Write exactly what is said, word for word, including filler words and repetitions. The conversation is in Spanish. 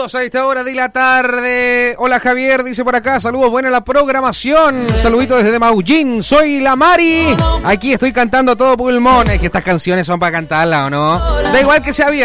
Saludos a esta hora de la tarde. Hola Javier, dice por acá. Saludos, buena la programación. Saludito desde Maullín. Soy la Mari. Aquí estoy cantando a todo pulmón. Es que estas canciones son para cantarlas, ¿o no? Da igual que sea bien.